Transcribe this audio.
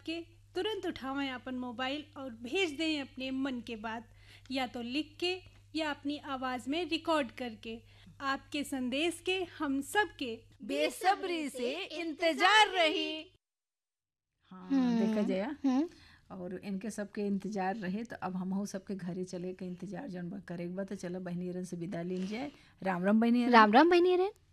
के तुरंत उठावें अपन मोबाइल और भेज दें अपने मन के बात, या तो लिख के या अपनी आवाज़ में रिकॉर्ड करके। आपके संदेश के हम सब के बेसब्री से इंतजार रही। हाँ देखा जया, और इनके सबके इंतजार रहे तो अब हम सबके घरे चले के इंतजार जौन करे एक बात। तो चलो बहनी रन से विदा लीन जाए। राम राम बहनी। राम राम बहनी रन।